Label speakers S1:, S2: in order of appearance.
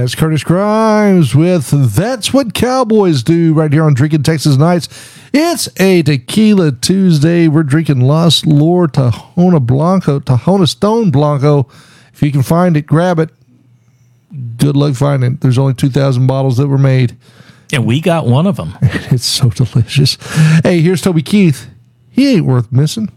S1: It's Curtis Grimes with That's What Cowboys Do right here on Drinking Texas Nights. It's a Tequila Tuesday. We're drinking Lost Lore Tahona Stone Blanco. If you can find it, grab it. Good luck finding it. There's only 2,000 bottles that were made.
S2: And we got one of them.
S1: It's so delicious. Hey, here's Toby Keith. He ain't worth missing.